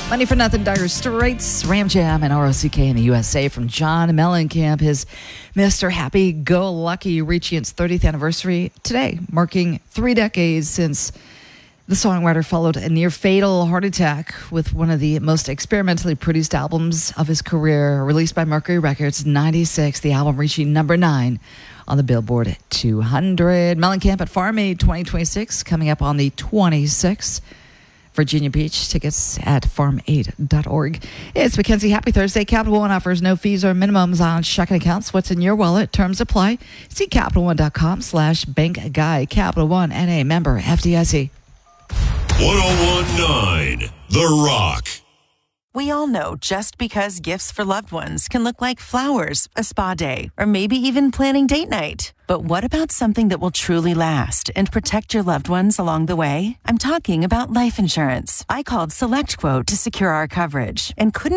Money for Nothing, Dire Straits, Ram Jam, and ROCK in the USA from John Mellencamp. His Mr. Happy-Go-Lucky reaching its 30th anniversary today, marking 3 decades since the songwriter followed a near-fatal heart attack with one of the most experimentally produced albums of his career, released by Mercury Records in '96, the album reaching number 9 on the Billboard 200. Mellencamp at Farm Aid 2026, coming up on the 26th. Virginia Beach. Tickets at farmaid.org. It's Mackenzie. Happy Thursday. Capital One offers no fees or minimums on checking accounts. What's in your wallet? Terms apply. See CapitalOne.com/bank guide. Capital One, NA, member FDIC. 101.9 The Rock. We all know just because gifts for loved ones can look like flowers, a spa day, or maybe even planning date night. But what about something that will truly last and protect your loved ones along the way? I'm talking about life insurance. I called SelectQuote to secure our coverage and couldn't